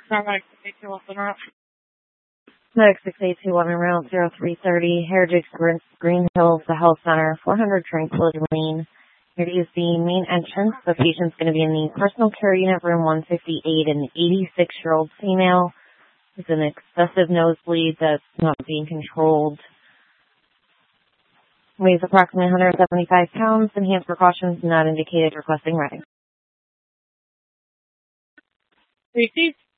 Medic 6821 around 0330, Heritage Green Hills, the Health Center, 400 Tranquility Lane. Here is the main entrance. The patient's going to be in the personal care unit, room 158, an 86-year-old female with an excessive nosebleed that's not being controlled. Weighs approximately 175 pounds. Enhanced precautions not indicated. Requesting riding. Safety.